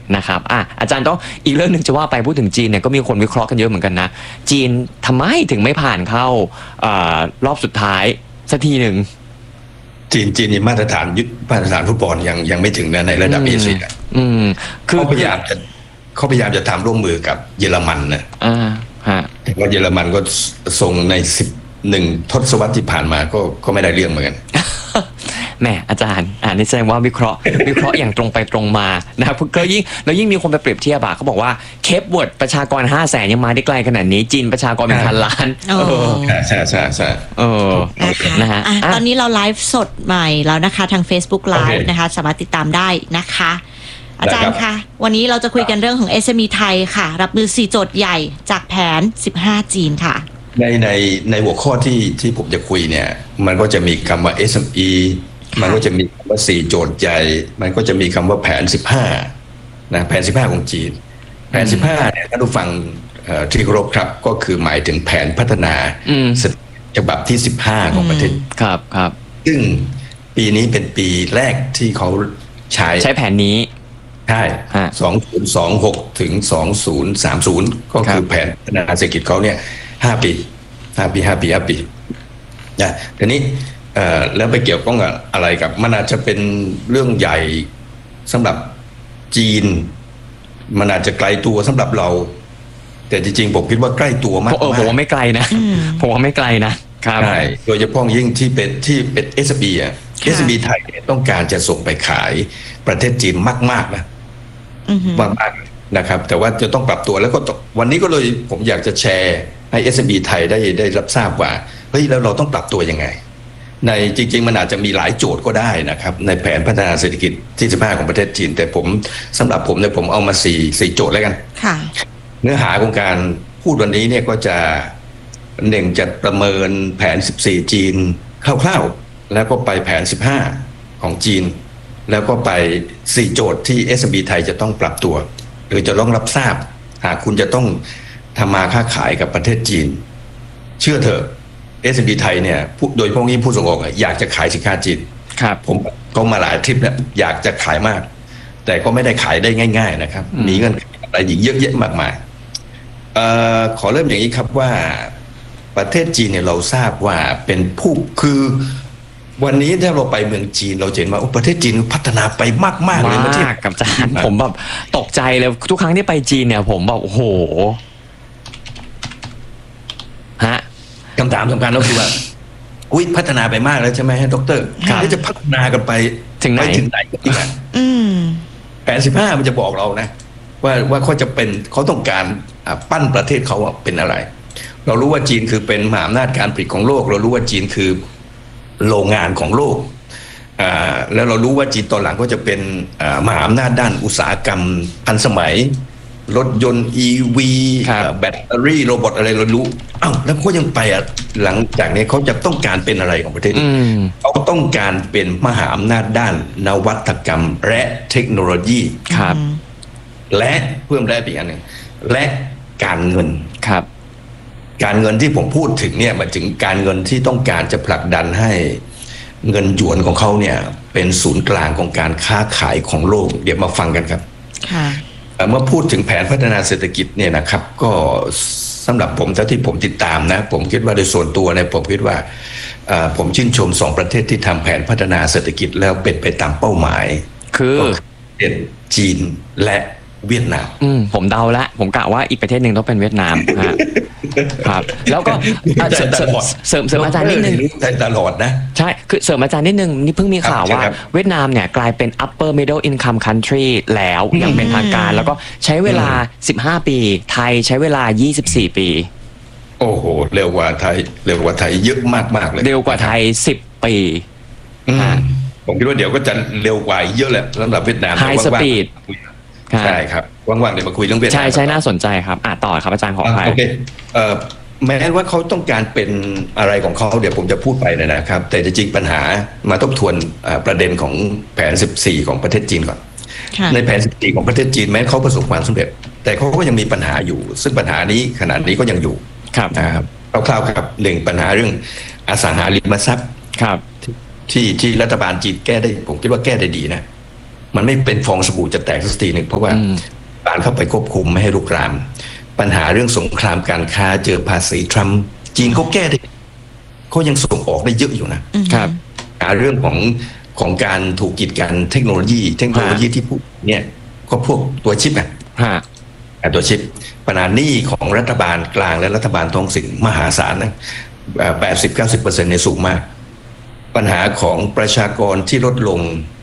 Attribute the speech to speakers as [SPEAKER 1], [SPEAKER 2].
[SPEAKER 1] นะครับอาจารย์ต้องอีกเรื่องหนึ่งจะว่าไปพูดถึงจีนเนี่ยก็มีคนวิเคราะห์กันเยอะเหมือนกันนะจีนทำไมถึงไม่ผ่านเข้ารอบสุดท้ายสักทีหนึ่ง
[SPEAKER 2] จีนมาตรฐานฟุตบอลยังไม่ถึงนะในระดับเอเชียเขาพยายามจะทำร่วมมือกับเยอรมันนะแต่ว่าเยอรมันก็ส่งใน11 ทศวรรษที่ผ่านมาก็ไม่ได้เรื่องเหมือนกัน
[SPEAKER 1] แหมอาจารย์นี่แสดงว่าวิเคราะห์อย่างตรงไปตรงมานะครับแล้วยิ่งมีคนไปเปรียบเทียบเขาบอกว่าเคปเวิร์ดประชากร500,000ยังมาได้ไกลขนาดนี้จีนประชากรเป็นพันล้าน
[SPEAKER 2] ใช่
[SPEAKER 3] นะฮะตอนนี้เราไลฟ์สดใหม่แล้วนะคะทาง Facebook Live นะคะสามารถติดตามได้นะคะอาจารย์คะวันนี้เราจะคุยกันเรื่องของ SME ไทยค่ะรับมือ4โจทย์ใหญ่จากแผน15จีนค่ะ
[SPEAKER 2] ในหัวข้อที่ผมจะคุยเนี่ยมันก็จะมีคำว่า SME มันก็จะมีคำว่า4โจทย์ใหญ่มันก็จะมีคำว่าแผน15นะแผน15ของจีนแผน15เนี่ยท่านผู้ฟังที่เคารพครับก็คือหมายถึงแผนพัฒนาฉบับที่15ของประเทศ
[SPEAKER 1] ครับ
[SPEAKER 2] ซึ่งปีนี้เป็นปีแรกที่เขาใช้
[SPEAKER 1] แผนนี้
[SPEAKER 2] ใช่2026 ถึง 2030ก็คือแผนพัฒนาเศรษฐกิจเขาเนี่ย5 ปีนะทีนี้แล้วไปเกี่ยวข้องกับอะไรกับมันอาจจะเป็นเรื่องใหญ่สำหรับจีนมันอาจจะไกลตัวสำหรับเราแต่จริงๆผมคิดว่าใกล้ตัวมาก
[SPEAKER 1] ผมว่าไม่ไกลนะผมว่าไม่ไกลนะครับ
[SPEAKER 2] ใช่โดยเฉพาะยิ่งที่เป็น SME SME ไทยต้องการจะส่งไปขายประเทศจีนมากๆนะมากๆนะครับแต่ว่าจะต้องปรับตัวแล้วก็วันนี้ก็เลยผมอยากจะแชร์ให้ SME ไทยได้รับทราบว่าเฮ้ยแล้วเราต้องปรับตัวยังไงในจริงๆมันอาจจะมีหลายโจทย์ก็ได้นะครับในแผนพัฒนาเศรษฐกิจที่15ของประเทศจีนแต่สำหรับผมเนี่ยผมเอามา4โจทย์แล้วกันเนื้อหาของการพูดวันนี้เนี่ยก็จะจะประเมินแผน14จีนคร่าวๆแล้วก็ไปแผน15ของจีนแล้วก็ไป4โจทย์ที่ SME ไทยจะต้องปรับตัวหรือจะต้องรับทราบหากคุณจะต้องทำมาค้าขายกับประเทศจีนเชื่อเถอะ SME ไทยเนี่ยโดยพวกนี้ผู้ส่งออกอยากจะขายสินค้าจีนผมก็มาหลายทริปเนี่ยอยากจะขายมากแต่ก็ไม่ได้ขายได้ง่ายๆนะครับมีเงื่อนไขอะไรอีกเยอะแยะมากมายขอเริ่มอย่างนี้ครับว่าประเทศจีนเนี่ยเราทราบว่าเป็นผู้คือวันนี้ถ้าเราไปเมืองจีนเราเห็นว่าประเทศจีนพัฒนาไปมากๆเลย
[SPEAKER 1] มากกับอาจารย์ผมแบบตกใจเลยทุกครั้งที่ไปจีนเนี่ยผมแบบโอ้โห
[SPEAKER 2] คำถามสำคัญก็คือว่าพัฒนาไปมากแล้วใช่ไหมดร.แล้วจะพัฒนากันไป
[SPEAKER 1] ถึงไหน
[SPEAKER 2] กันอีกแผน15มันจะบอกเรานะว่าเขาต้องการปั้นประเทศเขาเป็นอะไรเรารู้ว่าจีนคือเป็นมหาอำนาจการผลิตของโลกเรารู้ว่าจีนคือโรงงานของโลกแล้วเรารู้ว่าจีนตอนหลังก็จะเป็นมหาอำนาจด้านอุตสาหกรรมทันสมัยรถยนต์ EV แบตเตอรี่โรบอทอะไรเรารู้แล้วเขายังไปหลังจากนี้เขาจะต้องการเป็นอะไรของประเทศเขาต้องการเป็นมหาอำนาจด้านนวัตกรรมและเทคโนโลยีและเพิ่มได้อีกอันหนึ่งและการเงินการเงินที่ผมพูดถึงเนี่ยหมายถึงการเงินที่ต้องการจะผลักดันให้เงินหยวนของเขาเนี่ยเป็นศูนย์กลางของการค้าขายของโลกเดี๋ยวมาฟังกันครับเมื่อพูดถึงแผนพัฒนาเศรษฐกิจเนี่ยนะครับก็สำหรับผมเท่าที่ผมติดตามนะผมคิดว่าโดยส่วนตัวเนี่ยผมคิดว่าผมชื่นชม2ประเทศที่ทำแผนพัฒนาเศรษฐกิจแล้วเป็นไปตามเป้าหมาย
[SPEAKER 1] คือ
[SPEAKER 2] เป็นจีนและเวียดนาม
[SPEAKER 1] ผมเดาละผมกะว่าอีกประเทศหนึ่งต้องเป็นเวียดนามครับแล้วก็เสริมอาจารย์นิดนึง
[SPEAKER 2] ตลอดนะ
[SPEAKER 1] ใช่คือเสริมอาจารย์นิดนึงนี่เพิ่งมีข่าวว่าเวียดนามเนี่ยกลายเป็น upper middle income country แล้วอย่างเป็นทางการแล้วก็ใช้เวลา15 ปีไทยใช้เวลา24 ปี
[SPEAKER 2] โอ้โหเร็วกว่าไทยเยอะมากๆเลย
[SPEAKER 1] เร็วกว่าไทย10 ปี
[SPEAKER 2] ผมคิดว่าเดี๋ยวก็จะเร็วกว่าเยอะแหละสำหรับเวียดนาม
[SPEAKER 1] high speed
[SPEAKER 2] ใช่ครับว่างๆเดี๋ยวมาคุยเรื่องเวียดนาม
[SPEAKER 1] ใช่น่าสนใจครับต่อครับอาจารย์ขออภัย
[SPEAKER 2] โอเคแม้ว่าเขาต้องการเป็นอะไรของเขาเดี๋ยวผมจะพูดไปนะครับแต่จริงๆปัญหามาทบทวนประเด็นของแผน14ของประเทศจีนก่อนในแผน14ของประเทศจีนแม้เขาประสบความสำเร็จแต่เขาก็ยังมีปัญหาอยู่ซึ่งปัญหานี้ขณะนี้ก็ยังอยู่นะครับคร่าวๆครับ1ปัญหาเรื่องอสังหาริมทรัพย์ที่รัฐบาลจีนแก้ได้ผมคิดว่าแก้ได้ดีนะมันไม่เป็นฟองสบู่จะแตกสักทีหนึ่งเพราะว่าการเข้าไปควบคุมไม่ให้ลุกลาม ปัญหาเรื่องสงครามการค้าเจอภาษีทรัมป์จีนเขาแก้ได้เขายังส่งออกได้เยอะอยู่นะครับเรื่องของการถูกกีดกันเทคโนโลยีที่พูดเนี่ยก็พวกตัวชิปตัวชิปปัญหาหนี้ของรัฐบาลกลางและรัฐบาลท้องถิ่นมหาศาลนะ80-90%ในสูงมากปัญหาของประชากรที่ลดลง